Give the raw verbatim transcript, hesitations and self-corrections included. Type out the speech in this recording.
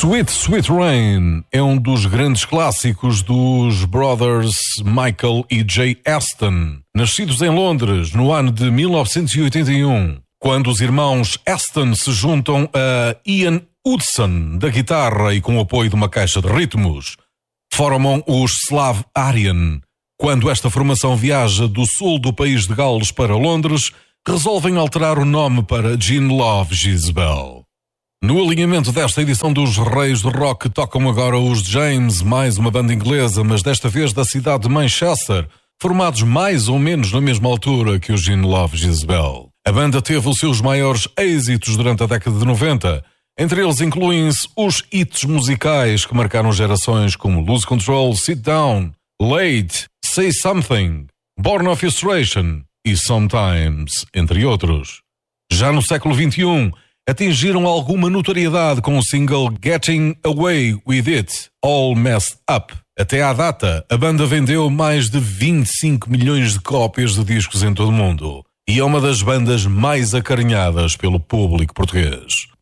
Sweet Sweet Rain é um dos grandes clássicos dos Brothers Michael e Jay Aston, nascidos em Londres no ano de mil novecentos e oitenta e um, quando os irmãos Aston se juntam a Ian Hudson da guitarra e com o apoio de uma caixa de ritmos, formam os Slav Aryan. Quando esta formação viaja do sul do país de Gales para Londres, resolvem alterar o nome para Gene Love Gisbel. No alinhamento desta edição dos Reis do Rock tocam agora os James, mais uma banda inglesa, mas desta vez da cidade de Manchester, formados mais ou menos na mesma altura que o Gene Love Gisbel. A banda teve os seus maiores êxitos durante a década de noventa, entre eles incluem-se os hits musicais que marcaram gerações como Lose Control, Sit Down, Late, Say Something, Born of Frustration e Sometimes, entre outros. Já no século vinte e um, atingiram alguma notoriedade com o single Getting Away With It, All Messed Up. Até à data, a banda vendeu mais de vinte e cinco milhões de cópias de discos em todo o mundo e é uma das bandas mais acarinhadas pelo público português.